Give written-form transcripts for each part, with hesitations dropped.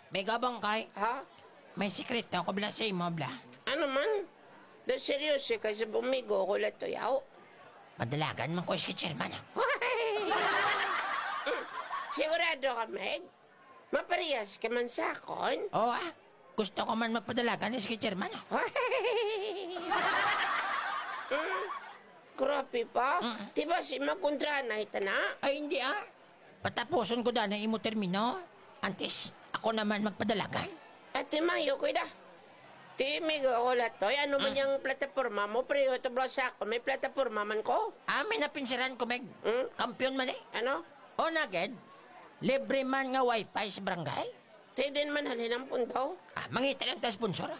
May gabangkay. Ha? May sikreto ko bila sa imo, bla. Ano man? Da seryoso kasi bumigo ko lang to yaw. Madalagan man ko iski chairman. Sigurado ka, Meg? Maparehas ka man sa akon? Oo gusto ko man magpadalagan iski chairman. Grabe pa. Diba si makontra na ita na? Ay hindi Patapuson ko na imo termino. Antes, ako naman magpadalagan. Ate Mayo ko da. Ti Meg ako latoy. Ano man yung plataforma mo? Pero ito bro sa ako. May plataforma man ko? May napinsiran ko, Meg. Kampiyon man Ano? O naged, libre man nga wifi sa barangay. Ti din man halin ang punto. Mangita lang ta sponsor.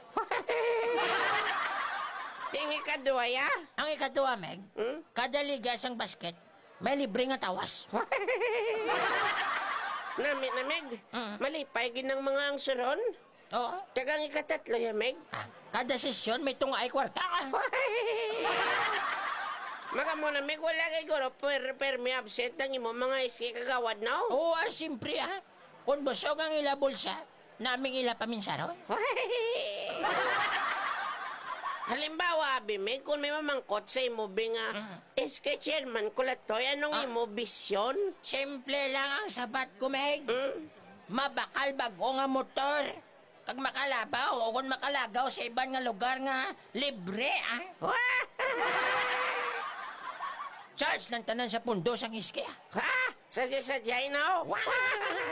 Tingi ka duwaya? Ang ikatuwa, Meg, kada liga sang basket, may libre nga tawas. Namit na, Meg. Malipay ginang mga angsuron. Oo. Tagang ikatatlo ya, Meg. Kada sesyon, may tunga ay kwarta ka. Maka mo na, Meg, wala kay guro per may absent ng imo mga iski kagawad, no? Oo, simpre Kung busog ang ila bulsa, naming ila paminsaron. Halimbawa, Abi, Meg, kung may mamangkot sa imo nga, iski chairman kulatoy, anong imo bisyon? Simple lang ang sabat ko, Meg. Mabakal bago nga motor. Kag makalabaw o kung makalagaw sa ibang nga lugar nga libre, Charge ng tanan sa pundo sang iski, Ha? Sadya-sadya, no?